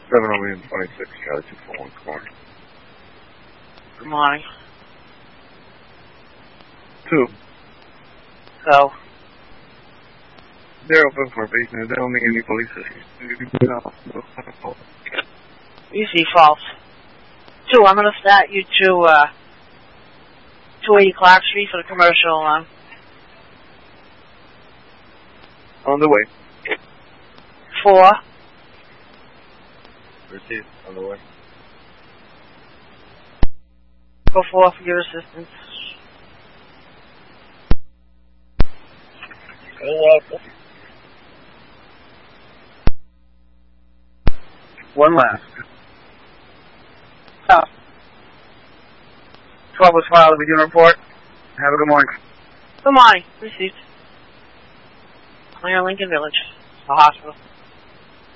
726, Charlie 241, good morning. Good morning. 2. So? They're open for business. They don't need any police assistance. Easy, false. 2, I'm going to start you to 280 Clark Street for the commercial alarm. On the way. 4. Received. On the way. Go 4 for your assistance. One last. Oh. 12 was filed. Have a unit report. Have a good morning. Good morning. Received. Clear Lincoln Village. The hospital.